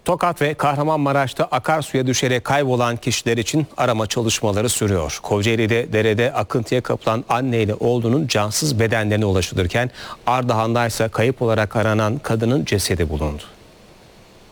Tokat ve Kahramanmaraş'ta akarsuya düşerek kaybolan kişiler için arama çalışmaları sürüyor. Kocaeli'de derede akıntıya kapılan anne ile oğlunun cansız bedenlerine ulaşılırken Ardahan'da ise kayıp olarak aranan kadının cesedi bulundu.